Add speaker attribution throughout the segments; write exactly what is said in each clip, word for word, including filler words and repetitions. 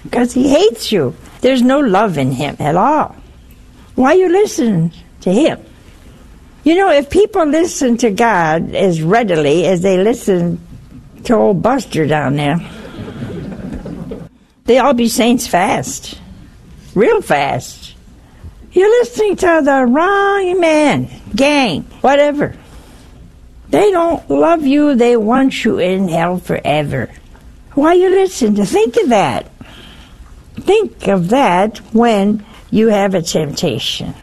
Speaker 1: because he hates you. There's no love in him at all. Why you listen to him? You know, if people listen to God as readily as they listen to old Buster down there, they all be saints fast. Real fast. You're listening to the wrong man, gang, whatever. They don't love you. They want you in hell forever. Why you listen to? Think of that. Think of that when you have a temptation.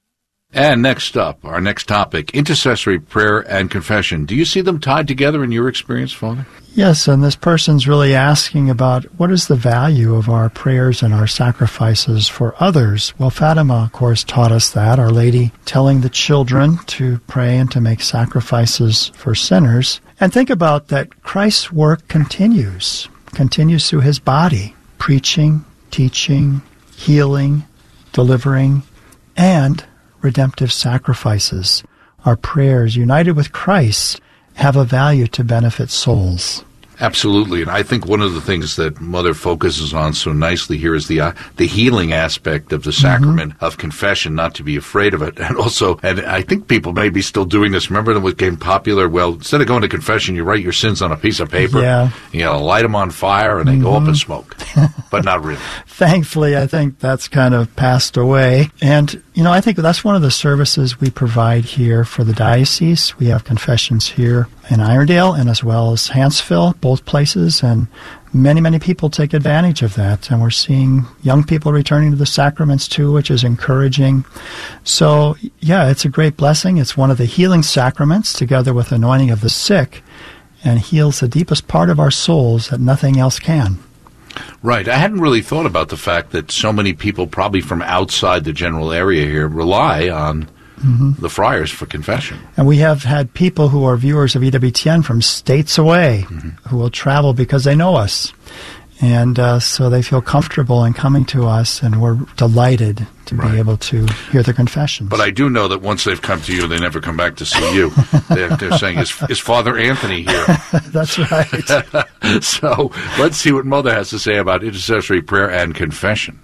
Speaker 2: And next up, our next topic, intercessory prayer and confession. Do you see them tied together in your experience, Father?
Speaker 3: Yes, and this person's really asking about what is the value of our prayers and our sacrifices for others. Well, Fatima, of course, taught us that, Our Lady telling the children to pray and to make sacrifices for sinners. And think about that Christ's work continues, continues through his body, preaching, teaching, healing, delivering, and redemptive sacrifices. Our prayers, united with Christ, have a value to benefit souls.
Speaker 2: Absolutely, and I think one of the things that Mother focuses on so nicely here is the uh, the healing aspect of the sacrament mm-hmm. of confession, not to be afraid of it. And also, and I think people may be still doing this. Remember when it became popular? Well, instead of going to confession, you write your sins on a piece of paper.
Speaker 3: Yeah.
Speaker 2: You know, light them on fire, and they mm-hmm. go up in smoke. But not really.
Speaker 3: Thankfully, I think that's kind of passed away. And, you know, I think that's one of the services we provide here for the diocese. We have confessions here in Irondale and as well as Hanceville, both places, and many, many people take advantage of that. And we're seeing young people returning to the sacraments too, which is encouraging. So, yeah, it's a great blessing. It's one of the healing sacraments together with anointing of the sick, and heals the deepest part of our souls that nothing else can.
Speaker 2: Right. I hadn't really thought about the fact that so many people probably from outside the general area here rely on mm-hmm. the friars for confession.
Speaker 3: And we have had people who are viewers of E W T N from states away mm-hmm. who will travel because they know us. And uh, so they feel comfortable in coming to us, and we're delighted to right. be able to hear their confessions.
Speaker 2: But I do know that once they've come to you, they never come back to see you. they're, they're saying, is, is Father Anthony here?
Speaker 3: That's right.
Speaker 2: So let's see what Mother has to say about intercessory prayer and confession.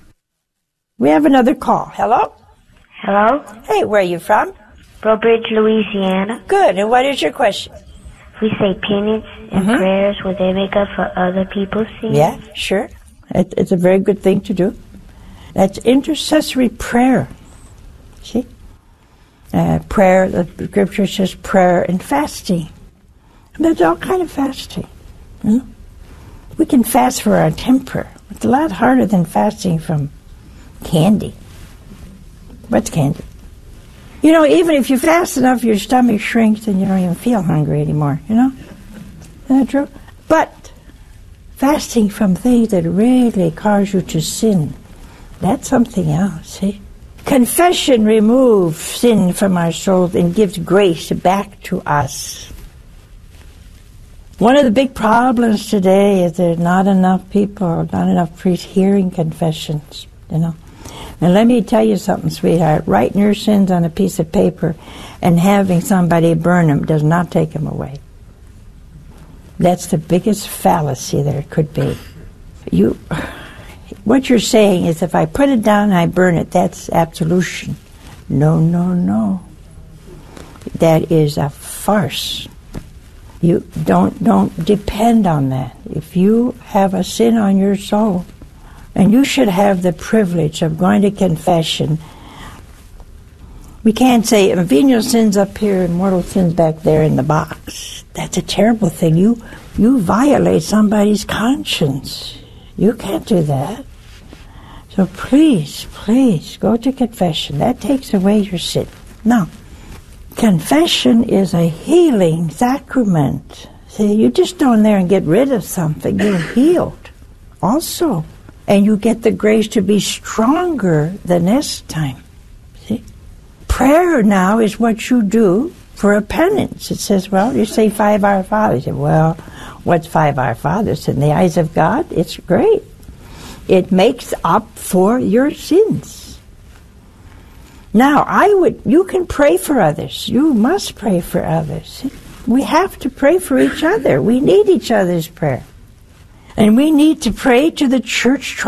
Speaker 1: We have another call. Hello?
Speaker 4: Hello?
Speaker 1: Hey, where are you from?
Speaker 4: Brobridge, Louisiana.
Speaker 1: Good. And what is your question?
Speaker 4: We say penance and mm-hmm. prayers. Would they make up for other people's sins?
Speaker 1: Yeah, sure. It, it's a very good thing to do. That's intercessory prayer. See? Uh, prayer, the scripture says prayer and fasting. And there's all kind of fasting. You know? We can fast for our temper. It's a lot harder than fasting from candy. What's candy? You know, even if you fast enough, your stomach shrinks and you don't even feel hungry anymore, you know? Isn't that true? But fasting from things that really cause you to sin, that's something else, see? Confession removes sin from our souls and gives grace back to us. One of the big problems today is there's not enough people, not enough priests hearing confessions, you know? And let me tell you something, sweetheart. Writing your sins on a piece of paper and having somebody burn them does not take them away. That's the biggest fallacy there could be. You, what you're saying is if I put it down and I burn it, that's absolution. No, no, no. That is a farce. You don't don't depend on that. If you have a sin on your soul, and you should have the privilege of going to confession. We can't say, venial sins up here and mortal sins back there in the box. That's a terrible thing. You you violate somebody's conscience. You can't do that. So please, please, go to confession. That takes away your sin. Now, confession is a healing sacrament. See, you just don't there and get rid of something. You're healed also. And you get the grace to be stronger the next time. See? Prayer now is what you do for a penance. It says, well, you say five Our Fathers. You say, well, what's five Our Fathers? In the eyes of God, it's great. It makes up for your sins. Now, I would, you can pray for others. You must pray for others. We have to pray for each other. We need each other's prayer. And we need to pray to the church